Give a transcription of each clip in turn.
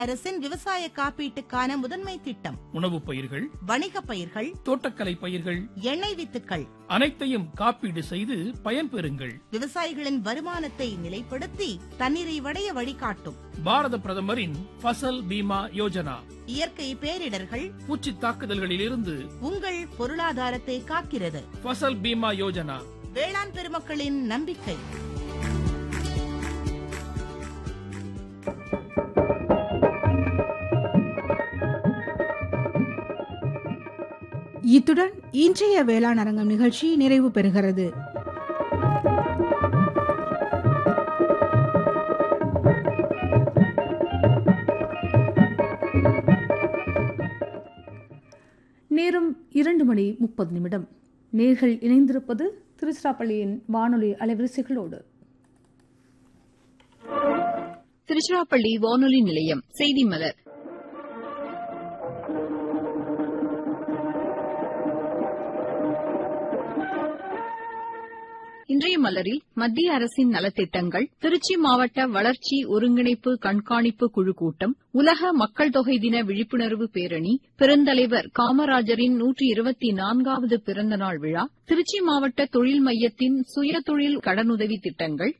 அரசின் விவசாய காப்பீட்டுக்கான முதன்மை திட்டம். உணவுப் பயிர்கள், வணிக பயிர்கள், தோட்டக்கலை பயிர்கள், எண்ணெய் வித்துக்கள் அனைத்தையும் காப்பீடு செய்து பயன்பெறுங்கள். விவசாயிகளின் வருமானத்தை நிலைப்படுத்தி தன்னிறைவடைய வழிகாட்டும் பாரத பிரதமரின் ஃபசல் பீமா யோஜனா. இயற்கை பேரிடர்கள், பூச்சி தாக்குதல்களிலிருந்து உங்கள் பொருளாதாரத்தை காக்கிறது. ஃபசல் பீமா யோஜனா வேளாண் பெருமக்களின் நம்பிக்கை. இத்துடன் இன்றைய வேளாண் அரங்கம் நிகழ்ச்சி நிறைவு பெறுகிறது. நேரம் 2:30. நேர்கள் இணைந்திருப்பது திருச்சிராப்பள்ளியின் வானொலி அலைவரிசைகளோடு. திருச்சிராப்பள்ளி வானொலி நிலையம் செய்தி மலர். இன்றைய மலரில் மத்திய அரசின் நலத்திட்டங்கள், திருச்சி மாவட்ட வளர்ச்சி ஒருங்கிணைப்பு கண்காணிப்பு குழு கூட்டம், உலக மக்கள் தொகை தின விழிப்புணர்வு பேரணி, பெருந்தலைவர் காமராஜரின் 124வது பிறந்தநாள் விழா, திருச்சி மாவட்ட தொழில் மையத்தின் சுயதொழில் கடனுதவி திட்டங்கள்,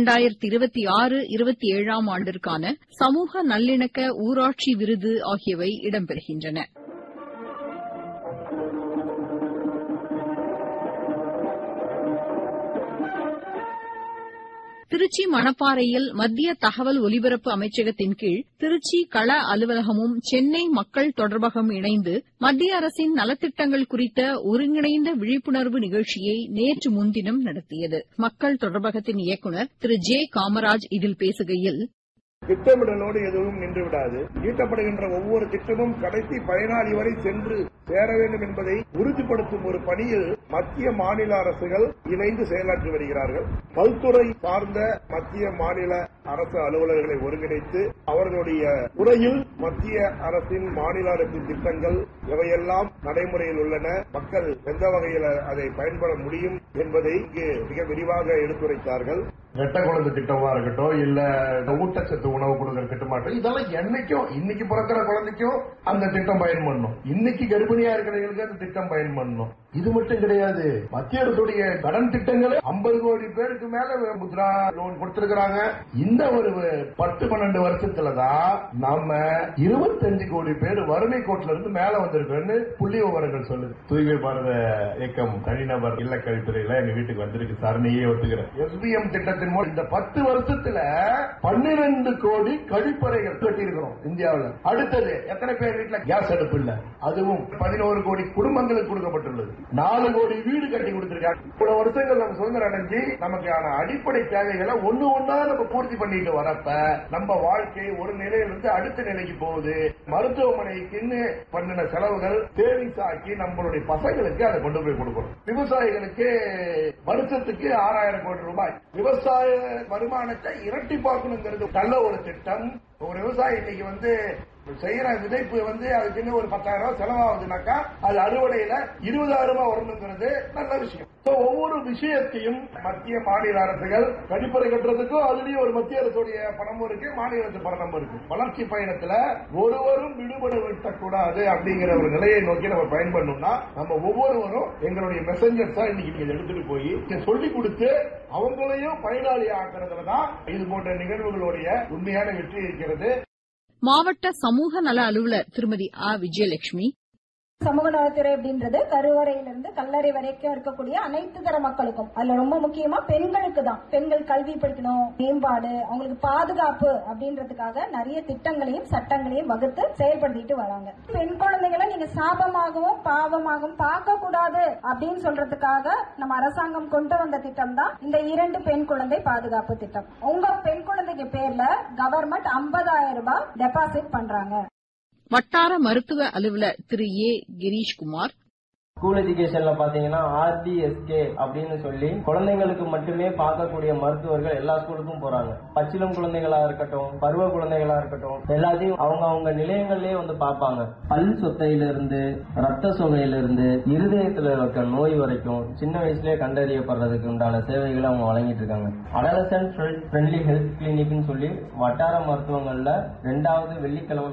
2026-27 ஆண்டிற்கான சமூக நல்லிணக்க ஊராட்சி விருது ஆகியவை இடம்பெறுகின்றன. திருச்சி மணப்பாறையில் மத்திய தகவல் ஒலிபரப்பு அமைச்சகத்தின் கீழ் திருச்சி கள அலுவலகமும் சென்னை மக்கள் தொடர்பகம் இணைந்து மத்திய அரசின் நலத்திட்டங்கள் குறித்த ஒருங்கிணைந்த விழிப்புணர்வு நிகழ்ச்சியை நேற்று முன்தினம் நடத்தியது. மக்கள் தொடர்பகத்தின் இயக்குநர் திரு ஜே காமராஜ் இதில் பேசுகையில், திட்டமிடலோடு எதுவும் நின்றுவிடாது. ஈட்டப்படுகின்ற ஒவ்வொரு திட்டமும் கடைசி பயனாளி வரை சென்று சேர வேண்டும் என்பதை உறுதிப்படுத்தும் ஒரு பணியில் மத்திய மாநில அரசுகள் இணைந்து செயலாற்றி வருகிறார்கள். பல்துறை சார்ந்த மத்திய மாநில அரசு அலுவலர்களை ஒருங்கிணைத்து அவர்களுடைய துறையில் மத்திய அரசின் மாநில அரசின் திட்டங்கள் எவையெல்லாம் நடைமுறையில் உள்ளன, மக்கள் எந்த வகையில் அதை பயன்பட முடியும் என்பதை இங்கு மிக விரிவாக எடுத்துரைத்தார்கள். வெட்ட குழந்தை திட்டமா இருக்கட்டும், இல்ல ஊட்டச்சத்து உணவு கொடுக்கிற திட்டமாட்டும், இதெல்லாம் என்னைக்கும் இன்னைக்கு பிறக்கிற குழந்தைக்கும் அந்த திட்டம் பயன்படணும். இன்னைக்கு கர்ப்பிணியா இருக்கிறவங்களுக்கு அந்த திட்டம் பயன்படணும். இது மட்டும் கிடையாது, மத்திய அரசுடைய கடன் திட்டங்களை 50 கோடி பேருக்கு மேல முத்ரா லோன் கொடுத்திருக்கிறாங்க. இந்த ஒரு 10-12 வருஷத்துலதான் நம்ம 25 கோடி பேர் வறுமை கோட்டில இருந்து மேல வந்திருக்கோம்னு புள்ளி விவரங்கள் சொல்லுது. தூய்மை பாரத இயக்கம் தனிநபர் இல்ல கழிப்பறையில எங்க வீட்டுக்கு வந்திருக்கு சார், நீயே ஒத்துக்கிறேன். SBM திட்டத்தின் மூலம் இந்த 10 வருஷத்துல 12 கோடி கழிப்பறைகள் கட்டியிருக்கிறோம் இந்தியாவில். அடுத்தது எத்தனை பேர் வீட்டுல கேஸ் அடுப்பு இல்ல, அதுவும் 11 கோடி குடும்பங்களுக்கு கொடுக்கப்பட்டுள்ளது. 4 கோடி வீடு கட்டி கொடுத்திருக்காங்க. இவ்வளவு வருஷங்கள் நம்ம சுதந்திரம் அடைஞ்சு நமக்கான அடிப்படை தேவைகளை ஒண்ணு ஒண்ணா நம்ம பூர்த்தி பண்ணிட்டு வரப்ப நம்ம வாழ்க்கை ஒரு நிலையிலிருந்து அடுத்த நிலைக்கு போகுது. மருத்துவமனைக்குன்னு பண்ணின செலவுகள் சேவிங்ஸ் ஆக்கி நம்மளுடைய பசங்களுக்கு அதை கொண்டு போய் கொடுக்கணும். விவசாயிகளுக்கு வருஷத்துக்கு 6000 கோடி ரூபாய் விவசாய வருமானத்தை இரட்டிப்பாக்கணுங்கிறது நல்ல ஒரு திட்டம். ஒரு விவசாயி இன்னைக்கு செய்யற விதைப்பு அதுக்குன்னு ஒரு 10,000 ரூபாய் செலவாகுதுனாக்கா அது அறுவடையில 20,000 ரூபாய் வரணுங்கிறது நல்ல விஷயம். ஒவ்வொரு விஷயத்தையும் மத்திய மாநில அரசுகள் கழிப்பறை கட்டுறதுக்கும் அதுலயும் ஒரு மத்திய அரசுடைய பணமும் இருக்கு, மாநில அரசு பணமும் இருக்கு. வளர்ச்சி பயணத்துல ஒருவரும் விடுபட விட்டக்கூடாது அப்படிங்கிற ஒரு நிலையை நோக்கி நம்ம பயன்படணும்னா நம்ம ஒவ்வொருவரும் எங்களுடைய மெசஞ்சர்ஸா இன்னைக்கு நீங்க எடுத்துட்டு போய் சொல்லி கொடுத்து அவங்களையும் பயனாளி ஆக்குறதுலதான் இது போன்ற நிகழ்வுகளுடைய உண்மையான வெற்றி இருக்கிறது. மாவட்ட சமூக நல அலுவலர் திருமதி விஜயலட்சுமி, சமூக நலத்துறை அப்படின்றது கருவறையிலிருந்து கல்லறை வரைக்கும் இருக்கக்கூடிய அனைத்து தர மக்களுக்கும், அதுல ரொம்ப முக்கியமா பெண்களுக்கு தான். பெண்கள் கல்வி படிக்கணும், மேம்பாடு, அவங்களுக்கு பாதுகாப்பு அப்படின்றதுக்காக நிறைய திட்டங்களையும் சட்டங்களையும் வகுத்து செயல்படுத்திட்டு வராங்க. பெண் குழந்தைகளை நீங்க சாபமாகவும் பாவமாகவும் பார்க்க கூடாது அப்படின்னு சொல்றதுக்காக நம்ம அரசாங்கம் கொண்டு வந்த திட்டம் தான் இந்த 2 பெண் குழந்தை பாதுகாப்பு திட்டம். உங்க பெண் குழந்தைக்கு பேர்ல கவர்மெண்ட் 50,000 ரூபாய் டெபாசிட் பண்றாங்க. வட்டார மருத்துவ அலுவலர் திரு ஏ கிரீஷ்குமார், ஸ்கூல் எஜுகேஷன்ல பாத்தீங்கன்னா RDSK அப்படின்னு சொல்லி குழந்தைங்களுக்கு மட்டுமே பார்க்கக்கூடிய மருத்துவர்கள் எல்லா ஸ்கூலுக்கும் போறாங்க. பச்சிளம் குழந்தைகளா இருக்கட்டும், பருவ குழந்தைகளா இருக்கட்டும், எல்லாத்தையும் அவங்க நிலையங்கள்லயே வந்து பார்ப்பாங்க. பல் சொத்தையில இருந்து, ரத்த சோகையில இருந்து, இருதயத்துல இருக்க நோய் வரைக்கும் சின்ன வயசுலயே கண்டறியப்படுறதுக்கு உண்டான சேவைகளை அவங்க வழங்கிட்டு இருக்காங்க. அடாலசன்ட் ஃப்ரெண்ட்லி ஹெல்த் கிளினிக்னு சொல்லி வட்டார மருத்துவங்கள்ல 2வது வெள்ளிக்கிழமை